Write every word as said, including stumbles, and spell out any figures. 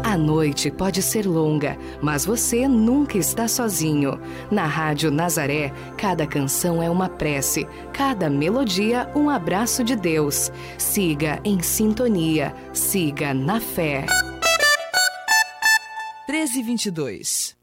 A noite pode ser longa, mas você nunca está sozinho. Na Rádio Nazaré, cada canção é uma prece, cada melodia um abraço de Deus. Siga em sintonia, siga na fé. treze e vinte e dois.